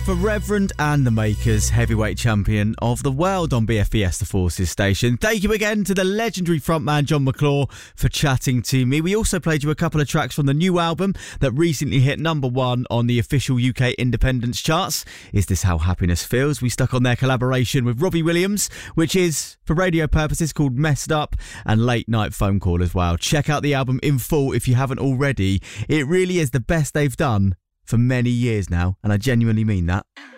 For Reverend and the Makers, heavyweight champion of the world on BFBS The Forces station. Thank you again to the legendary frontman John McClure for chatting to me. We also played you a couple of tracks from the new album that recently hit number 1 on the official UK independence charts. Is This How Happiness Feels? We stuck on their collaboration with Robbie Williams, which is, for radio purposes, called Messed Up, and Late Night Phone Call as well. Check out the album in full if you haven't already. It really is the best they've done for many years now, and I genuinely mean that.